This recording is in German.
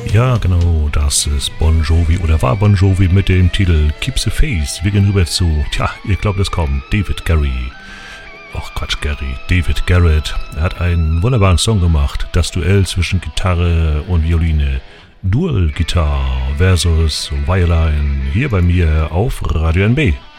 Ja, genau, das ist Bon Jovi oder war Bon Jovi mit dem Titel Keep the Faith. Wir gehen rüber zu, ihr glaubt es kaum, David Garrett. Er hat einen wunderbaren Song gemacht, das Duell zwischen Gitarre und Violine. Dual Guitar versus Violin, hier bei mir auf Radio NB.